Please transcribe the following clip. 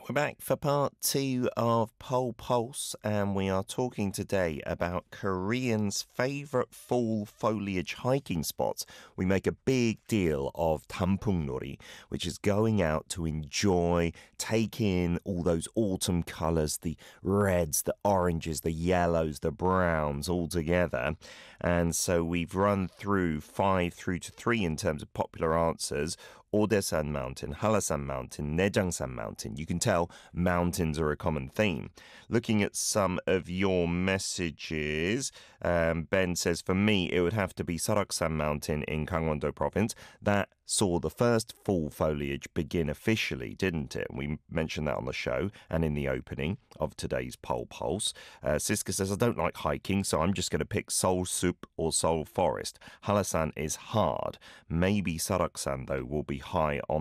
We're back for part two of Pole Pulse, and we are talking today about Koreans' favorite fall foliage hiking spots. We make a big deal of Tampungnori, which is going out to enjoy, take in all those autumn colors, the reds, the oranges, the yellows, the browns all together. And so we've run through 5 through to 3 in terms of popular answers. Odaesan Mountain, Hallasan Mountain, Naejangsan Mountain. You can tell mountains are a common theme. Looking at some of your messages, Ben says, for me, it would have to be Seoraksan Mountain in Gangwon-do province. That saw the first fall foliage begin officially, didn't it? We mentioned that on the show and in the opening of today's Pole Pulse. Siska says, I don't like hiking, so I'm just going to pick Seoul Soup or Seoul Forest. Hallasan is hard. Maybe Seoraksan, though, will be high on